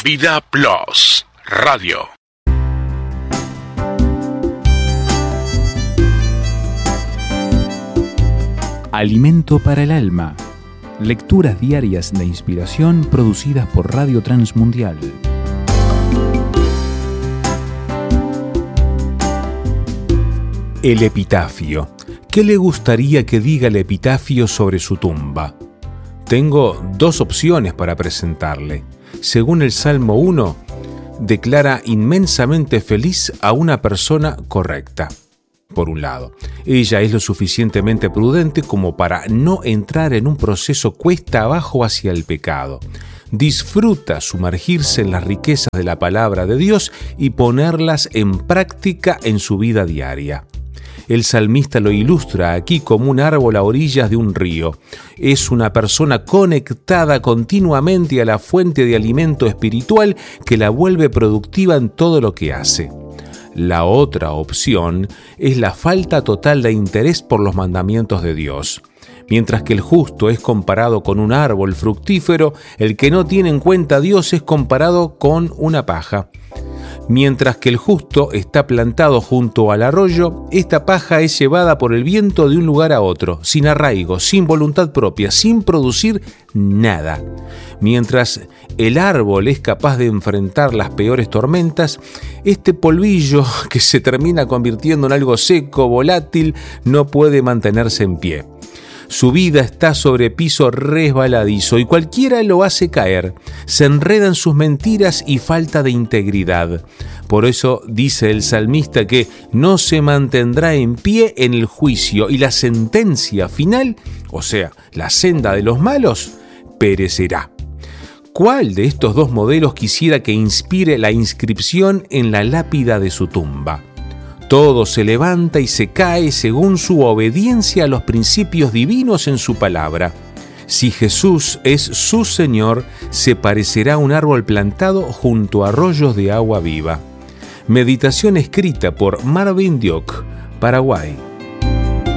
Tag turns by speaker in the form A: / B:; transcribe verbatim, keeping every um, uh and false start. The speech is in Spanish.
A: Vida Plus Radio.
B: Alimento para el alma. Lecturas diarias de inspiración producidas por Radio Transmundial. El epitafio. ¿Qué le gustaría que diga el epitafio sobre su tumba? Tengo dos opciones para presentarle. Según el Salmo uno, declara inmensamente feliz a una persona correcta. Por un lado, ella es lo suficientemente prudente como para no entrar en un proceso cuesta abajo hacia el pecado. Disfruta sumergirse en las riquezas de la palabra de Dios y ponerlas en práctica en su vida diaria. El salmista lo ilustra aquí como un árbol a orillas de un río. Es una persona conectada continuamente a la fuente de alimento espiritual que la vuelve productiva en todo lo que hace. La otra opción es la falta total de interés por los mandamientos de Dios. Mientras que el justo es comparado con un árbol fructífero, el que no tiene en cuenta a Dios es comparado con una paja. Mientras que el justo está plantado junto al arroyo, esta paja es llevada por el viento de un lugar a otro, sin arraigo, sin voluntad propia, sin producir nada. Mientras el árbol es capaz de enfrentar las peores tormentas, este polvillo que se termina convirtiendo en algo seco, volátil, no puede mantenerse en pie. Su vida está sobre piso resbaladizo y cualquiera lo hace caer. Se enreda en sus mentiras y falta de integridad. Por eso dice el salmista que no se mantendrá en pie en el juicio y la sentencia final, o sea, la senda de los malos, perecerá. ¿Cuál de estos dos modelos quisiera que inspire la inscripción en la lápida de su tumba? Todo se levanta y se cae según su obediencia a los principios divinos en su palabra. Si Jesús es su Señor, se parecerá a un árbol plantado junto a arroyos de agua viva. Meditación escrita por Marvin Dioc, Paraguay.